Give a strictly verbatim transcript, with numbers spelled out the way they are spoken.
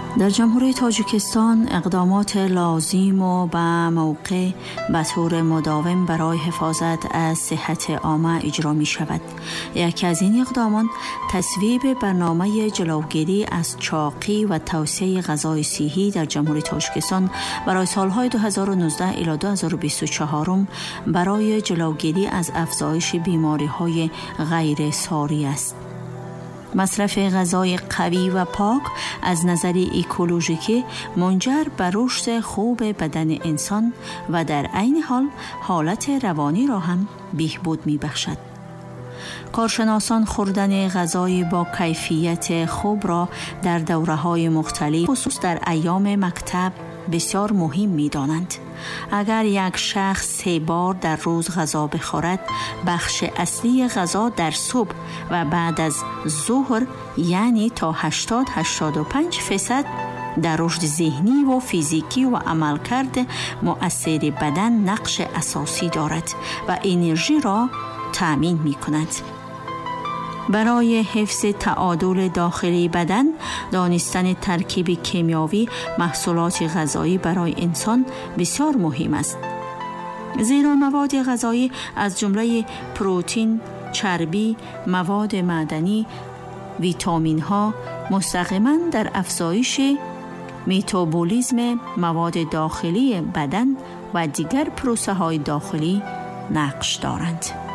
در جمهوری تاجیکستان اقدامات لازم و به موقع به طور مداوم برای حفاظت از صحت عامه اجرا می شود. یکی از این اقدامات تصویب برنامه جلوگیری از چاقی و توسعه غذای صحی در جمهوری تاجیکستان برای سالهای دو هزار و نوزده الی دو هزار و بیست و چهار برای جلوگیری از افزایش بیماری‌های غیر ساری است. مصرف غذای قوی و پاک از نظر اکولوژیکی منجر به رشد خوب بدن انسان و در عین حال حالت روانی را هم بهبود می‌بخشد. کارشناسان خوردن غذای با کیفیت خوب را در دوره‌های مختلف خصوص در ایام مکتب بسیار مهم می‌دانند. اگر یک شخص سه بار در روز غذا بخورد، بخش اصلی غذا در صبح و بعد از ظهر یعنی تا هشتاد تا هشتاد و پنج درصد در رشد ذهنی و فیزیکی و عملکرد مؤثر بدن نقش اساسی دارد و انرژی را تأمین می‌کند. برای حفظ تعادل داخلی بدن، دانستن ترکیب کیمیاوی محصولات غذایی برای انسان بسیار مهم است. زیرا مواد غذایی از جمله پروتئین، چربی، مواد معدنی، ویتامین ها مستقیما در افزایش متابولیسم مواد داخلی بدن و دیگر پروسه های داخلی نقش دارند.